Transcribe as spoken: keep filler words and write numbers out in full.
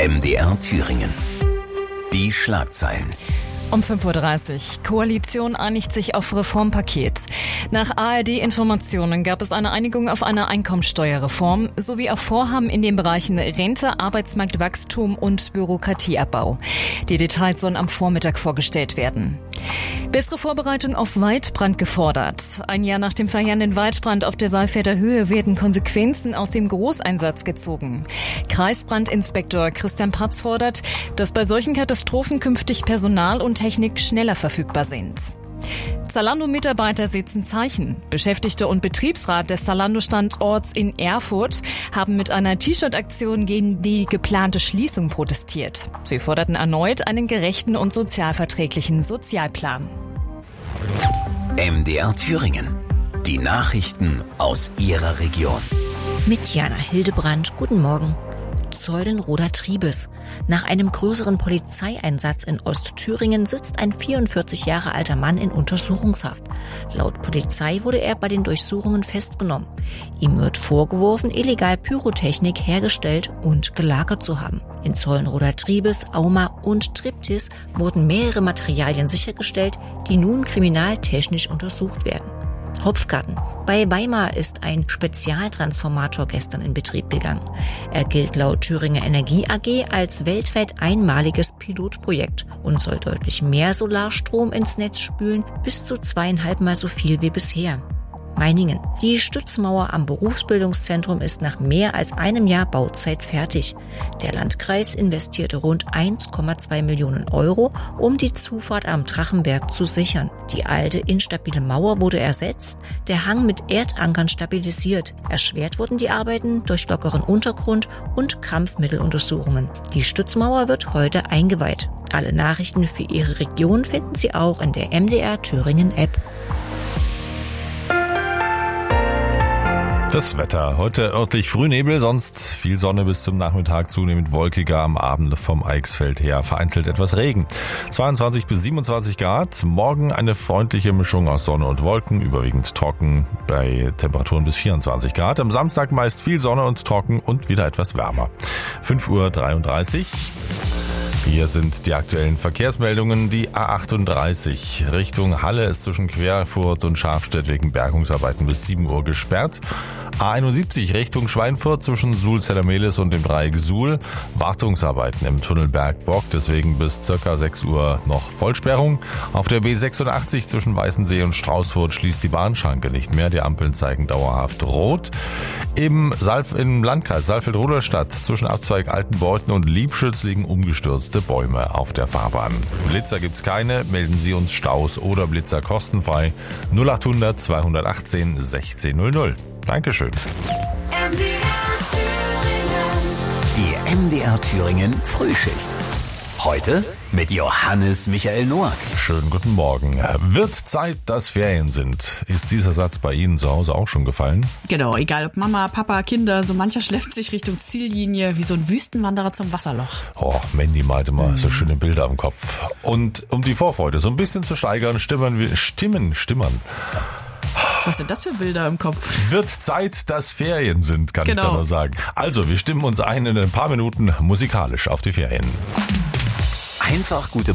M D R Thüringen. Die Schlagzeilen. Um fünf Uhr dreißig. Koalition einigt sich auf Reformpaket. Nach A R D-Informationen gab es eine Einigung auf eine Einkommensteuerreform sowie auf Vorhaben in den Bereichen Rente, Arbeitsmarktwachstum und Bürokratieabbau. Die Details sollen am Vormittag vorgestellt werden. Bessere Vorbereitung auf Waldbrand gefordert. Ein Jahr nach dem verheerenden Waldbrand auf der Saalfelder Höhe werden Konsequenzen aus dem Großeinsatz gezogen. Kreisbrandinspektor Christian Patz fordert, dass bei solchen Katastrophen künftig Personal und Technik schneller verfügbar sind. Zalando-Mitarbeiter setzen Zeichen. Beschäftigte und Betriebsrat des Zalando-Standorts in Erfurt haben mit einer T-Shirt-Aktion gegen die geplante Schließung protestiert. Sie forderten erneut einen gerechten und sozialverträglichen Sozialplan. M D R Thüringen. Die Nachrichten aus Ihrer Region. Mit Jana Hildebrand. Guten Morgen. Zeulenroder Triebes. Nach einem größeren Polizeieinsatz in Ostthüringen sitzt ein vierundvierzig Jahre alter Mann in Untersuchungshaft. Laut Polizei wurde er bei den Durchsuchungen festgenommen. Ihm wird vorgeworfen, illegal Pyrotechnik hergestellt und gelagert zu haben. In Zeulenroder Triebes, Auma und Triptis wurden mehrere Materialien sichergestellt, die nun kriminaltechnisch untersucht werden. Hopfgarten. Bei Weimar ist ein Spezialtransformator gestern in Betrieb gegangen. Er gilt laut Thüringer Energie A G als weltweit einmaliges Pilotprojekt und soll deutlich mehr Solarstrom ins Netz spülen, bis zu zweieinhalb Mal so viel wie bisher. Meiningen. Die Stützmauer am Berufsbildungszentrum ist nach mehr als einem Jahr Bauzeit fertig. Der Landkreis investierte rund eins Komma zwei Millionen Euro, um die Zufahrt am Drachenberg zu sichern. Die alte, instabile Mauer wurde ersetzt, der Hang mit Erdankern stabilisiert. Erschwert wurden die Arbeiten durch lockeren Untergrund und Kampfmitteluntersuchungen. Die Stützmauer wird heute eingeweiht. Alle Nachrichten für Ihre Region finden Sie auch in der M D R Thüringen App. Das Wetter. Heute örtlich Frühnebel, sonst viel Sonne bis zum Nachmittag, zunehmend wolkiger, am Abend vom Eichsfeld her vereinzelt etwas Regen. zweiundzwanzig bis siebenundzwanzig Grad, morgen eine freundliche Mischung aus Sonne und Wolken, überwiegend trocken bei Temperaturen bis vierundzwanzig Grad. Am Samstag meist viel Sonne und trocken und wieder etwas wärmer. fünf Uhr dreiunddreißig. Hier sind die aktuellen Verkehrsmeldungen. Die A achtunddreißig Richtung Halle ist zwischen Querfurt und Schafstedt wegen Bergungsarbeiten bis sieben Uhr gesperrt. A einundsiebzig Richtung Schweinfurt zwischen Suhl-Zellermehlis und dem Dreieck Suhl. Wartungsarbeiten im Tunnel Bergbock, deswegen bis ca. sechs Uhr noch Vollsperrung. Auf der B sechsundachtzig zwischen Weißensee und Straußfurt schließt die Bahnschranke nicht mehr. Die Ampeln zeigen dauerhaft rot. Im, Salf, im Landkreis Saalfeld-Rudolstadt zwischen Abzweig Altenbeuthen und Liebschütz liegen umgestürzte Bäume auf der Fahrbahn. Blitzer gibt's keine, melden Sie uns Staus oder Blitzer kostenfrei null achthundert zweihundertachtzehn sechzehn null null. Dankeschön. M D R Thüringen. Die M D R Thüringen Frühschicht. Heute mit Johannes Michael Noack. Schönen guten Morgen. Wird Zeit, dass Ferien sind. Ist dieser Satz bei Ihnen zu Hause auch schon gefallen? Genau, egal ob Mama, Papa, Kinder, so mancher schleppt sich Richtung Ziellinie wie so ein Wüstenwanderer zum Wasserloch. Oh, Mandy malte mal mhm. so schöne Bilder im Kopf. Und um die Vorfreude so ein bisschen zu steigern, stimmen wir, stimmen, stimmern. Was sind das für Bilder im Kopf? Wird Zeit, dass Ferien sind, kann genau. ich da nur sagen. Also, wir stimmen uns ein in ein paar Minuten musikalisch auf die Ferien. Einfach gute